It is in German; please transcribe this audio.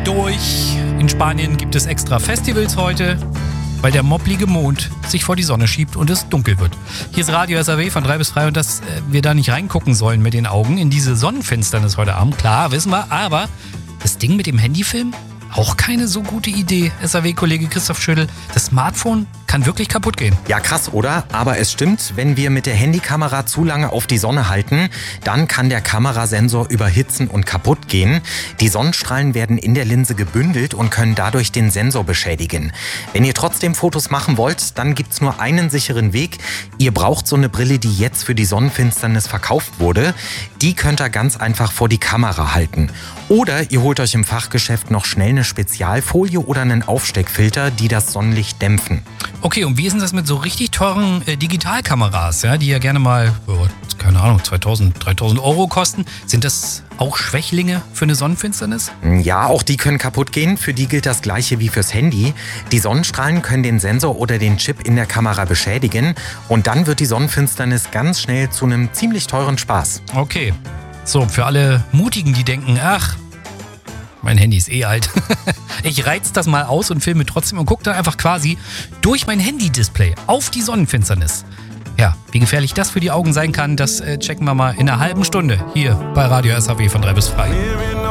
durch. In Spanien gibt es extra Festivals heute, weil der mopplige Mond sich vor die Sonne schiebt und es dunkel wird. Hier ist Radio SAW von 3 bis 3 und dass wir da nicht reingucken sollen mit den Augen in diese Sonnenfinsternis heute Abend. Klar, wissen wir, aber das Ding mit dem Handyfilm? Auch keine so gute Idee, SAW-Kollege Christoph Schüttel. Das Smartphone kann wirklich kaputt gehen. Ja, krass, oder? Aber es stimmt, wenn wir mit der Handykamera zu lange auf die Sonne halten, dann kann der Kamerasensor überhitzen und kaputt gehen. Die Sonnenstrahlen werden in der Linse gebündelt und können dadurch den Sensor beschädigen. Wenn ihr trotzdem Fotos machen wollt, dann gibt's nur einen sicheren Weg. Ihr braucht so eine Brille, die jetzt für die Sonnenfinsternis verkauft wurde. Die könnt ihr ganz einfach vor die Kamera halten. Oder ihr holt euch im Fachgeschäft noch schnell eine Spezialfolie oder einen Aufsteckfilter, die das Sonnenlicht dämpfen. Okay, und wie ist denn das mit so richtig teuren Digitalkameras, ja, die ja gerne mal, keine Ahnung, 2.000, 3.000 Euro kosten? Sind das auch Schwächlinge für eine Sonnenfinsternis? Ja, auch die können kaputt gehen. Für die gilt das Gleiche wie fürs Handy. Die Sonnenstrahlen können den Sensor oder den Chip in der Kamera beschädigen. Und dann wird die Sonnenfinsternis ganz schnell zu einem ziemlich teuren Spaß. Okay. So, für alle Mutigen, die denken, ach, mein Handy ist alt. Ich reiz das mal aus und filme trotzdem und gucke dann einfach quasi durch mein Handy-Display auf die Sonnenfinsternis. Ja, wie gefährlich das für die Augen sein kann, das checken wir mal in einer halben Stunde hier bei Radio SAW von 3 bis 3.